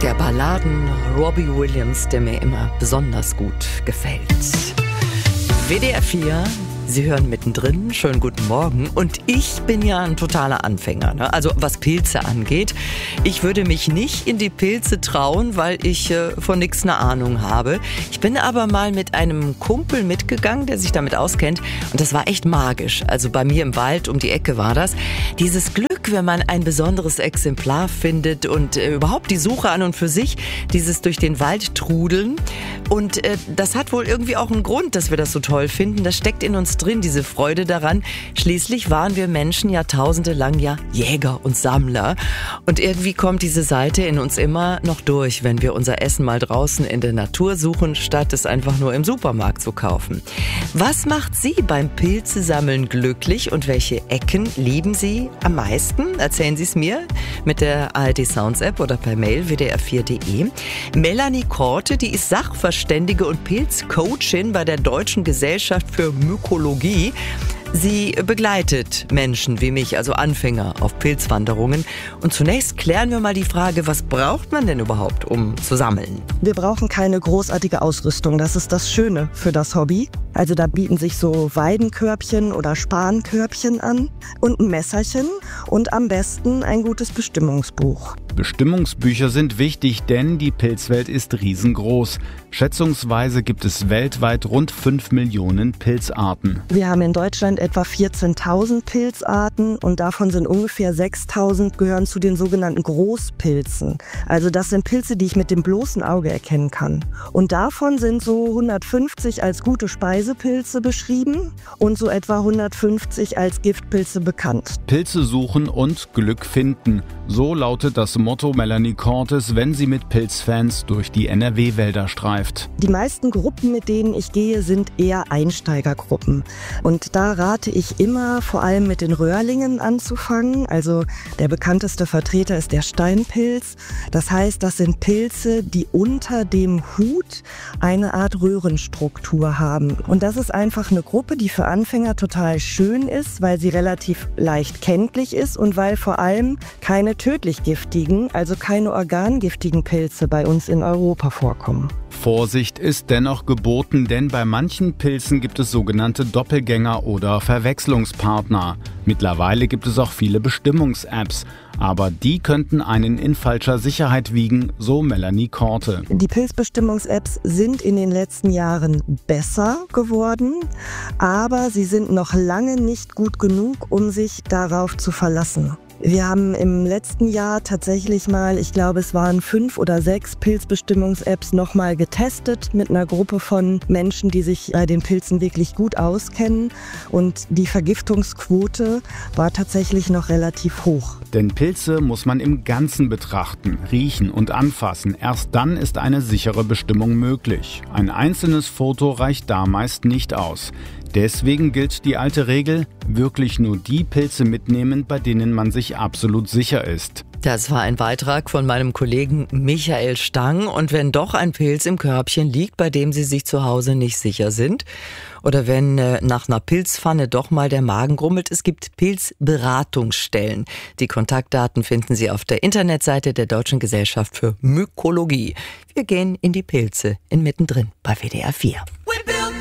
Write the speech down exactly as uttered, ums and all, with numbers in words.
Der Balladen Robbie Williams, der mir immer besonders gut gefällt. W D R vier, Sie hören mittendrin, schönen guten Morgen. Und ich bin ja ein totaler Anfänger, ne? Also was Pilze angeht. Ich würde mich nicht in die Pilze trauen, weil ich äh, von nichts eine Ahnung habe. Ich bin aber mal mit einem Kumpel mitgegangen, der sich damit auskennt. Und das war echt magisch. Also bei mir im Wald um die Ecke war das. Dieses Glück, wenn man ein besonderes Exemplar findet und äh, überhaupt die Suche an und für sich, dieses durch den Wald trudeln. Und äh, das hat wohl irgendwie auch einen Grund, dass wir das so toll finden. Das steckt in uns drin, diese Freude daran. Schließlich waren wir Menschen jahrtausende lang ja Jäger und Sammler. Und irgendwie kommt diese Seite in uns immer noch durch, wenn wir unser Essen mal draußen in der Natur suchen, statt es einfach nur im Supermarkt zu kaufen. Was macht Sie beim Pilzesammeln glücklich und welche Ecken lieben Sie am meisten? Erzählen Sie es mir mit der A R D Sounds App oder per Mail w d r vier punkt d e. Melanie Korte, die ist Sachverständige und Pilzcoachin bei der Deutschen Gesellschaft für Mykologie. Sie begleitet Menschen wie mich, also Anfänger auf Pilzwanderungen. Und zunächst klären wir mal die Frage, was braucht man denn überhaupt, um zu sammeln? Wir brauchen keine großartige Ausrüstung. Das ist das Schöne für das Hobby. Also da bieten sich so Weidenkörbchen oder Spankörbchen an und ein Messerchen und am besten ein gutes Bestimmungsbuch. Bestimmungsbücher sind wichtig, denn die Pilzwelt ist riesengroß. Schätzungsweise gibt es weltweit rund fünf Millionen Pilzarten. Wir haben in Deutschland etwa vierzehntausend Pilzarten und davon sind ungefähr sechstausend gehören zu den sogenannten Großpilzen. Also das sind Pilze, die ich mit dem bloßen Auge erkennen kann. Und davon sind so hundertfünfzig als gute Speisepilze beschrieben und so etwa hundertfünfzig als Giftpilze bekannt. Pilze suchen und Glück finden. So lautet das Motto Melanie Kortes, wenn sie mit Pilzfans durch die N R W-Wälder streift. Die meisten Gruppen, mit denen ich gehe, sind eher Einsteigergruppen. Und da rate ich immer, vor allem mit den Röhrlingen anzufangen. Also der bekannteste Vertreter ist der Steinpilz. Das heißt, das sind Pilze, die unter dem Hut eine Art Röhrenstruktur haben. Und das ist einfach eine Gruppe, die für Anfänger total schön ist, weil sie relativ leicht kenntlich ist und weil vor allem keine tödlich giftigen, also keine organgiftigen Pilze bei uns in Europa vorkommen. Vorsicht ist dennoch geboten, denn bei manchen Pilzen gibt es sogenannte Doppelgänger oder Verwechslungspartner. Mittlerweile gibt es auch viele Bestimmungs-Apps, aber die könnten einen in falscher Sicherheit wiegen, so Melanie Korte. Die Pilzbestimmungs-Apps sind in den letzten Jahren besser geworden, aber sie sind noch lange nicht gut genug, um sich darauf zu verlassen. Wir haben im letzten Jahr tatsächlich mal, ich glaube es waren fünf oder sechs Pilzbestimmungs-Apps nochmal getestet mit einer Gruppe von Menschen, die sich bei den Pilzen wirklich gut auskennen. Und die Vergiftungsquote war tatsächlich noch relativ hoch. Denn Pilze muss man im Ganzen betrachten, riechen und anfassen. Erst dann ist eine sichere Bestimmung möglich. Ein einzelnes Foto reicht da meist nicht aus. Deswegen gilt die alte Regel, wirklich nur die Pilze mitnehmen, bei denen man sich absolut sicher ist. Das war ein Beitrag von meinem Kollegen Michael Stang. Und wenn doch ein Pilz im Körbchen liegt, bei dem Sie sich zu Hause nicht sicher sind, oder wenn äh, nach einer Pilzpfanne doch mal der Magen grummelt, es gibt Pilzberatungsstellen. Die Kontaktdaten finden Sie auf der Internetseite der Deutschen Gesellschaft für Mykologie. Wir gehen in die Pilze in mittendrin bei W D R vier.